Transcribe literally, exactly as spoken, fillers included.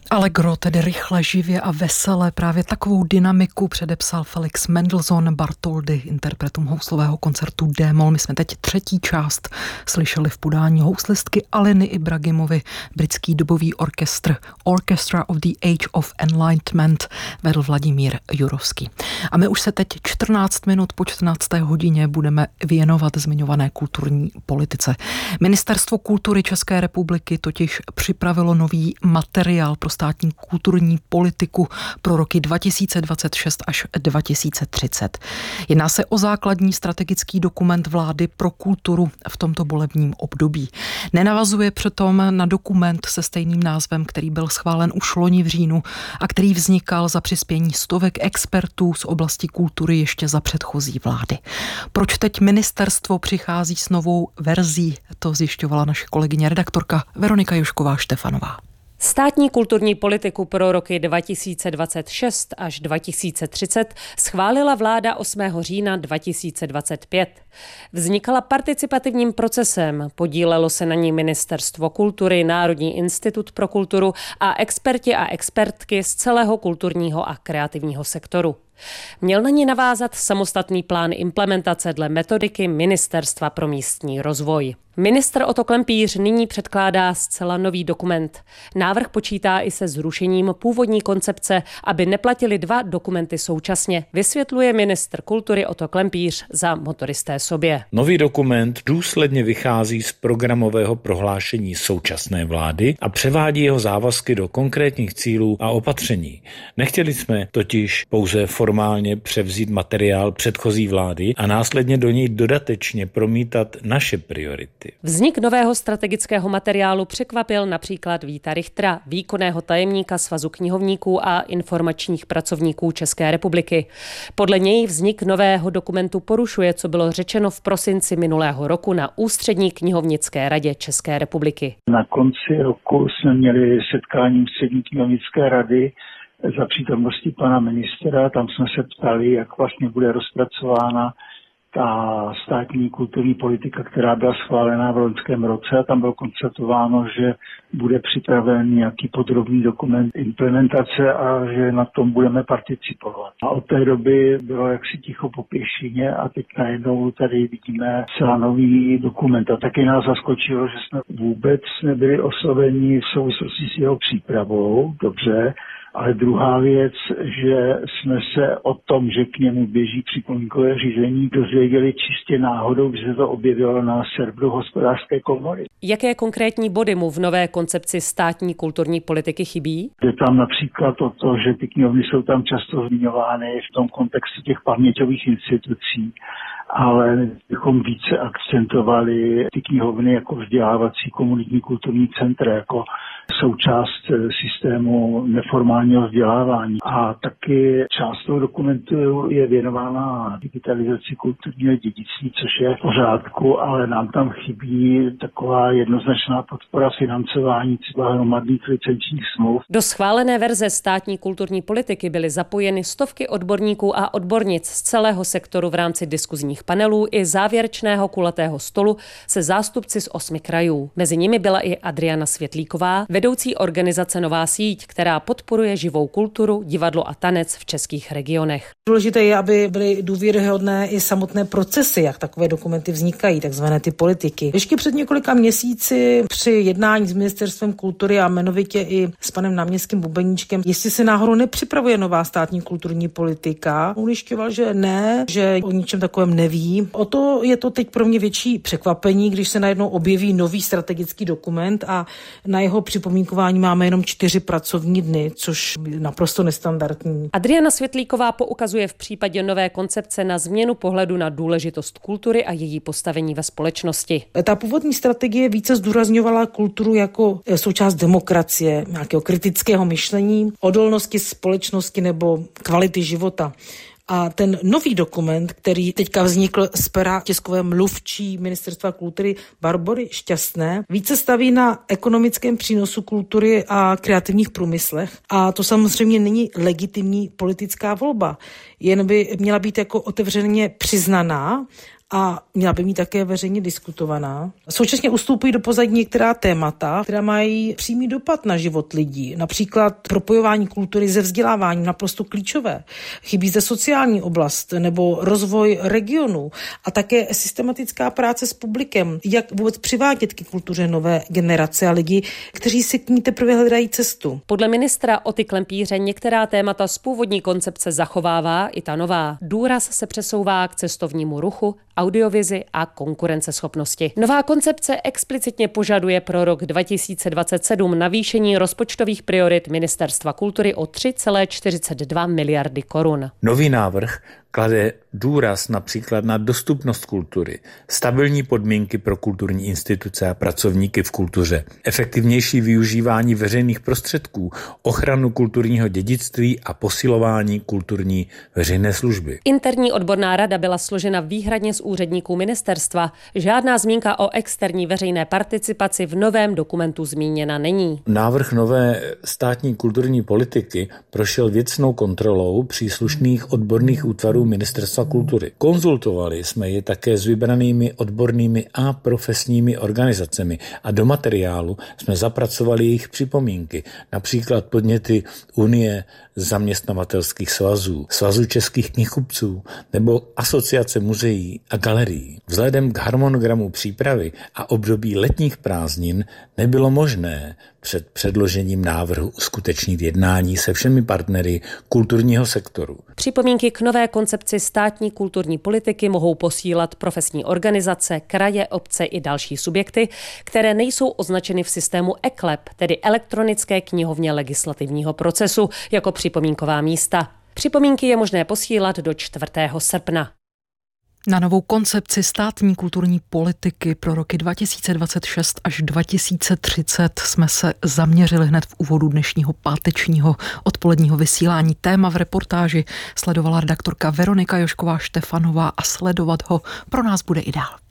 Allegro, tedy rychle, živě a veselé, právě takovou dynamiku předepsal Felix Mendelssohn Bartholdy interpretům houslového koncertu D-moll. My jsme teď třetí část slyšeli v podání houslistky Aliny Ibragimovy. Britský dobový orchestr Orchestra of the Age of Enlightenment vedl Vladimír Jurovský. A my už se teď čtrnáct minut po čtrnácté hodině budeme věnovat zmiňované kulturní politice. Ministerstvo kultury České republiky totiž připravilo nový materiál pro státní kulturní politiku pro roky dva tisíce dvacet šest až dva tisíce třicet. Jedná se o základní strategický dokument vlády pro kulturu v tomto volebním období. Nenavazuje přitom na dokument se stejným názvem, který byl schválen už loni v říjnu a který vznikal za přispění stovek expertů z oblasti kultury ještě za předchozí vlády. Proč teď ministerstvo přichází s novou verzí, to zjišťovala naše kolegyně redaktorka Veronika Jušková-Štefanová. Státní kulturní politiku pro roky dva tisíce dvacet šest až dva tisíce třicet schválila vláda osmého října dva tisíce dvacet pět. Vznikala participativním procesem, podílelo se na ní Ministerstvo kultury, Národní institut pro kulturu a experti a expertky z celého kulturního a kreativního sektoru. Měl na ní navázat samostatný plán implementace dle metodiky Ministerstva pro místní rozvoj. Ministr Otto Klempíř nyní předkládá zcela nový dokument. Návrh počítá i se zrušením původní koncepce, aby neplatili dva dokumenty současně, vysvětluje ministr kultury Otto Klempíř za Motoristé sobě. Nový dokument důsledně vychází z programového prohlášení současné vlády a převádí jeho závazky do konkrétních cílů a opatření. Nechtěli jsme totiž pouze formálně převzít materiál předchozí vlády a následně do něj dodatečně promítat naše priority. Vznik nového strategického materiálu překvapil například Víta Richtera, výkonného tajemníka Svazu knihovníků a informačních pracovníků České republiky. Podle něj vznik nového dokumentu porušuje, co bylo řečeno v prosinci minulého roku na Ústřední knihovnické radě České republiky. Na konci roku jsme měli setkání Ústřední knihovnické rady za přítomnosti pana ministra. Tam jsme se ptali, jak vlastně bude rozpracována ta státní kulturní politika, která byla schválená v loňském roce, a tam bylo konstatováno, že bude připraven nějaký podrobný dokument implementace a že na tom budeme participovat. A od té doby bylo jaksi ticho po pěšině a teď najednou tady vidíme celá nový dokument. A taky nás zaskočilo, že jsme vůbec nebyli osloveni v souvislosti s jeho přípravou, dobře. Ale druhá věc, že jsme se o tom, že k němu běží připomínkové řízení, dozvěděli čistě náhodou, že se to objevilo na serveru Hospodářské komory. Jaké konkrétní body mu v nové koncepci státní kulturní politiky chybí? Je tam například o to, že ty knihovny jsou tam často zmiňovány v tom kontextu těch paměťových institucí, ale bychom více akcentovali ty knihovny jako vzdělávací komunitní kulturní centra, jako součást systému neformálního vzdělávání. A taky část toho dokumentu je věnována digitalizaci kulturního dědictví, což je v pořádku, ale nám tam chybí taková jednoznačná podpora financování třeba hromadných licenčních smluv. Do schválené verze státní kulturní politiky byly zapojeny stovky odborníků a odbornic z celého sektoru v rámci diskuzních panelů i závěrečného kulatého stolu se zástupci z osmi krajů. Mezi nimi byla i Adriana Světlíková, vedoucí organizace Nová síť, která podporuje živou kulturu, divadlo a tanec v českých regionech. Důležité je, aby byly důvěryhodné i samotné procesy, jak takové dokumenty vznikají, takzvané ty politiky. Ještě před několika měsíci při jednání s Ministerstvem kultury a jmenovitě i s panem náměstkem Bubeníčkem, jestli se náhodou nepřipravuje nová státní kulturní politika, ujišťoval, že ne, že o ničem takovém neví. O to je to teď pro mě větší překvapení, když se najednou objeví nový strategický dokument a na jeho připomínkování máme jenom čtyři pracovní dny, což je naprosto nestandardní. Adriana Světlíková poukazuje v případě nové koncepce na změnu pohledu na důležitost kultury a její postavení ve společnosti. Ta původní strategie více zdůrazňovala kulturu jako součást demokracie, nějakého kritického myšlení, odolnosti společnosti nebo kvality života. A ten nový dokument, který teďka vznikl z pera tiskové mluvčí Ministerstva kultury Barbory Šťastné, více staví na ekonomickém přínosu kultury a kreativních průmyslech. A to samozřejmě není legitimní politická volba, jen by měla být jako otevřeně přiznaná a měla by mít také veřejně diskutovaná. Současně ustupují do pozadí některá témata, která mají přímý dopad na život lidí. Například propojování kultury se vzděláváním, naprosto klíčové. Chybí zde sociální oblast nebo rozvoj regionu a také systematická práce s publikem, jak vůbec přivádět k kultuře nové generace a lidi, kteří si k ní teprve hledají cestu. Podle ministra Oty Klempíře některá témata z původní koncepce zachovává i ta nová. Důraz se přesouvá k cestovnímu ruchu, audiovizi a konkurenceschopnosti. Nová koncepce explicitně požaduje pro rok dva tisíce dvacet sedm navýšení rozpočtových priorit Ministerstva kultury o tři celé čtyřicet dva miliardy korun. Nový návrh klade důraz například na dostupnost kultury, stabilní podmínky pro kulturní instituce a pracovníky v kultuře, efektivnější využívání veřejných prostředků, ochranu kulturního dědictví a posilování kulturní veřejné služby. Interní odborná rada byla složena výhradně z úředníků ministerstva. Žádná zmínka o externí veřejné participaci v novém dokumentu zmíněna není. Návrh nové státní kulturní politiky prošel věcnou kontrolou příslušných odborných útvarů Ministerstva kultury. Konzultovali jsme je také s vybranými odbornými a profesními organizacemi a do materiálu jsme zapracovali jejich připomínky, například podněty Unie zaměstnavatelských svazů, Svazu českých knihkupců nebo Asociace muzeí a galerií. Vzhledem k harmonogramu přípravy a období letních prázdnin nebylo možné před předložením návrhu uskutečnit jednání se všemi partnery kulturního sektoru. Připomínky k nové koncepci státní kulturní politiky mohou posílat profesní organizace, kraje, obce i další subjekty, které nejsou označeny v systému E K L E P, tedy elektronické knihovně legislativního procesu, jako připomínková místa. Připomínky je možné posílat do čtvrtého srpna. Na novou koncepci státní kulturní politiky pro roky dva tisíce dvacet šest až dva tisíce třicet jsme se zaměřili hned v úvodu dnešního pátečního odpoledního vysílání. Téma v reportáži sledovala redaktorka Veronika Jošková Štefanová a sledovat ho pro nás bude i dál.